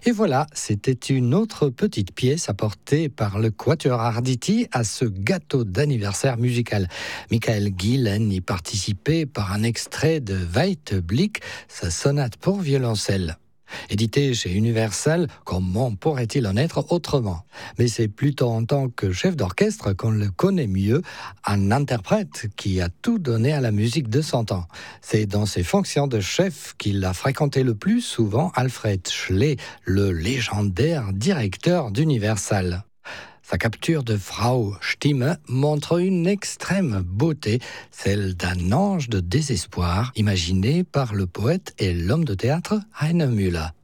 Et voilà, c'était une autre petite pièce apportée par le Quatuor Arditi à ce gâteau d'anniversaire musical. Michael Gillen y participait par un extrait de Weitblick, sa sonate pour violoncelle. Édité chez Universal, comment pourrait-il en être autrement? Mais c'est plutôt en tant que chef d'orchestre qu'on le connaît mieux, un interprète qui a tout donné à la musique de son temps. C'est dans ses fonctions de chef qu'il a fréquenté le plus souvent Alfred Schley, le légendaire directeur d'Universal. Sa capture de Frau Stimme montre une extrême beauté, celle d'un ange de désespoir imaginé par le poète et l'homme de théâtre Heiner Müller.